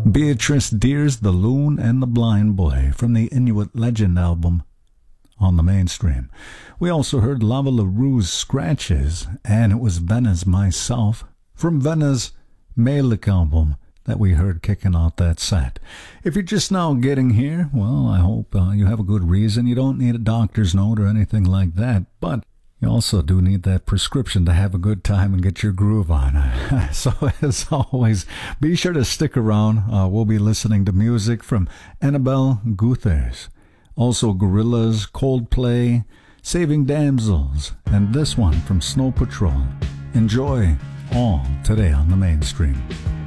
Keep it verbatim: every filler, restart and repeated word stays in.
Beatrice Dear's The Loon and the Blind Boy from the Inuit Legend album on the Mainstream. We also heard Lava LaRue's Scratches, and it was Vena's Myself from Vena's Malik album that we heard kicking out that set. If you're just now getting here, well, I hope uh, you have a good reason. You don't need a doctor's note or anything like that, but you also do need that prescription to have a good time and get your groove on. So as always, be sure to stick around. Uh, we'll be listening to music from Annabelle Guthers, also Gorillaz, Coldplay, Saving Damsels, and this one from Snow Patrol. Enjoy all today on the Mainstream.